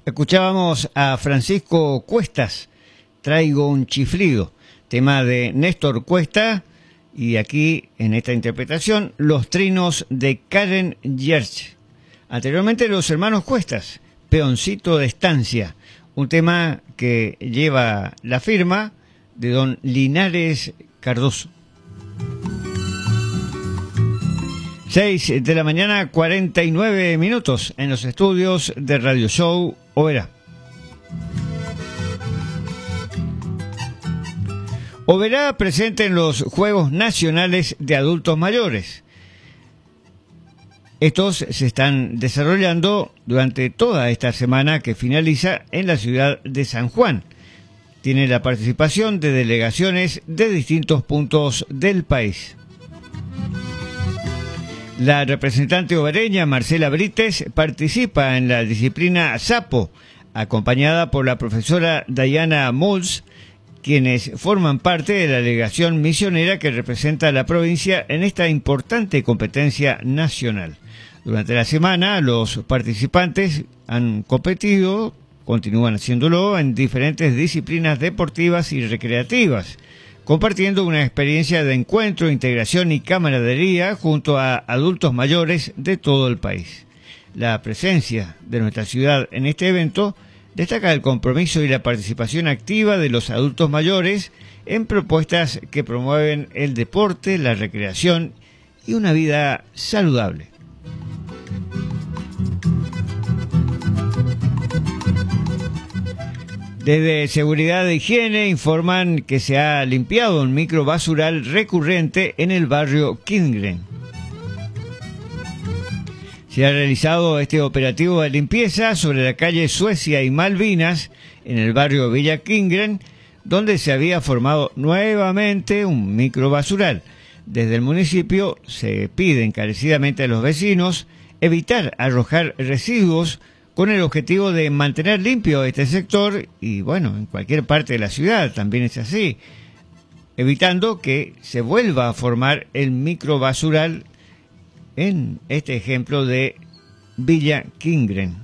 Escuchábamos a Francisco Cuestas, Traigo un chiflido, tema de Néstor Cuesta, y aquí en esta interpretación Los trinos de Karen Yerch. Anteriormente los hermanos Cuestas, Peoncito de Estancia, un tema que lleva la firma de don Linares Cardoso. 6 de la mañana, 49 minutos en los estudios de Radio Show Oberá. Oberá presente en los Juegos Nacionales de Adultos Mayores. Estos se están desarrollando durante toda esta semana que finaliza en la ciudad de San Juan. Tiene la participación de delegaciones de distintos puntos del país. La representante obereña Marcela Brites participa en la disciplina Sapo, acompañada por la profesora Diana Mulls, quienes forman parte de la delegación misionera que representa a la provincia en esta importante competencia nacional. Durante la semana, los participantes han competido, continúan haciéndolo, en diferentes disciplinas deportivas y recreativas, compartiendo una experiencia de encuentro, integración y camaradería junto a adultos mayores de todo el país. La presencia de nuestra ciudad en este evento destaca el compromiso y la participación activa de los adultos mayores en propuestas que promueven el deporte, la recreación y una vida saludable. Desde Seguridad e Higiene informan que se ha limpiado un microbasural recurrente en el barrio Kindgren. Se ha realizado este operativo de limpieza sobre la calle Suecia y Malvinas, en el barrio Villa Kindgren, donde se había formado nuevamente un microbasural. Desde el municipio se pide encarecidamente a los vecinos evitar arrojar residuos con el objetivo de mantener limpio este sector y, bueno, en cualquier parte de la ciudad también es así, evitando que se vuelva a formar el microbasural en este ejemplo de Villa Kindgren.